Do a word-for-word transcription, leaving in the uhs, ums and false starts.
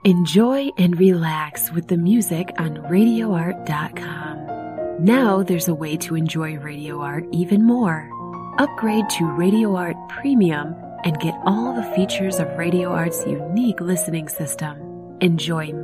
Enjoy and relax with the music on radio art dot com. Now there's a way to enjoy Radio Art even more. Upgrade to Radio Art Premium and get all the features of Radio Art's unique listening system. Enjoy